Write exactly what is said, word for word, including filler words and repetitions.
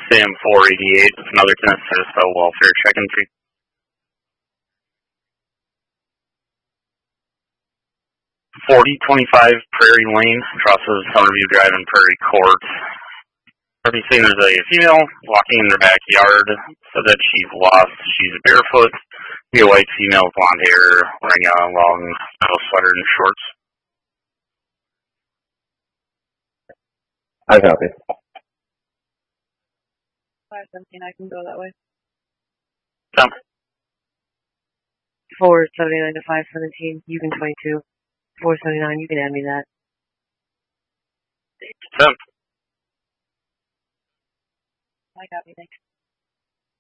Sam four eighty-eight, another tenant satisfied welfare check-in three. forty twenty-five Prairie Lane, crosses Summerview Drive and Prairie Court. Already seen there's a female walking in their backyard, said that she's lost, she's barefoot, be a white female with blonde hair, wearing a long metal sweater and shorts. I copy. five seventeen, I can go that way. Tom. four seventy-nine to five seventeen, you can twenty-two. four seventy-nine, you can add me that. Tom. I got me, thanks.